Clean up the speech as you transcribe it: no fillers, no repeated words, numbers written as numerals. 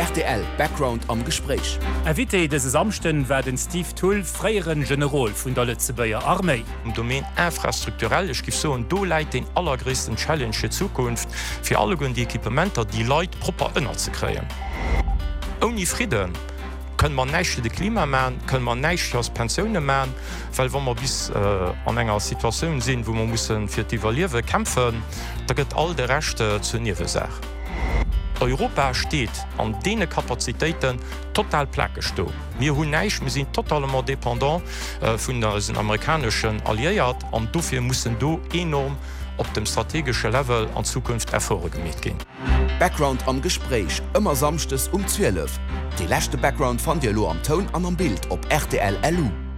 RTL Background am Gespräch. Evité dese Amchten werden Steve Tull freieren General vun der Lützebauer Armee. Domain infrastrukturell ich gif so do leit den allergrößten Challenge Zukunft fir alle gun die Equipementer die Leiit proper ënner ze kreien. Oni Frieden können man nächte de Klima machen, können man nächte als Pensionioune machen, weil wenn man bis an enger Situation sinn, wo man muss fir die Valiewe kämpfen, da gëtt all de Rechte zu Niwesach. Europa steht an dee Kapazitéiten total plagesto. Wir hunn neich wir sind totalement dependant vun den amerikanischen Alliéiert an dofir mussssen do enorm op dem strategische Level an Zukunft Erfolge gemet gin. Background am Gespräch immer samstes 12. Die letzte Background fand ihr lo am Ton an am Bild op RTL LU.